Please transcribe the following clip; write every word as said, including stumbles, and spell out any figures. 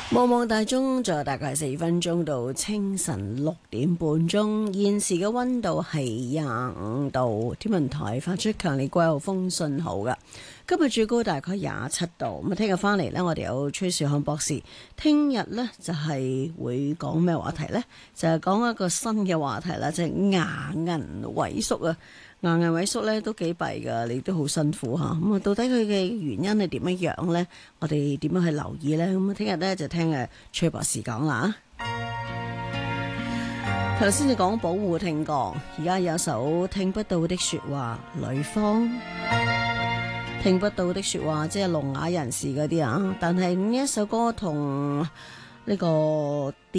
茫茫大鐘，仲有大概四分鐘到清晨六點半鐘。現時嘅溫度係廿五度，天文台發出強烈季候風信號㗎。今日最高大概廿七度。咁啊，聽日翻嚟呢，我哋有崔樹漢博士。聽日呢，就係、是、會講咩話題呢？就係、是、講一個新嘅話題啦，就係、是、牙齦萎縮啊！牙齦萎縮咧都幾弊噶，你都好辛苦嚇。咁啊，到底佢嘅原因係點樣樣咧？我哋點樣去留意咧？咁啊，聽日咧就聽誒崔博士講啦。頭先你講保護聽覺，而家有首聽不到的説話，呂方聽不到的説話，即係聾啞人士嗰啲啊。但係呢一首歌同呢個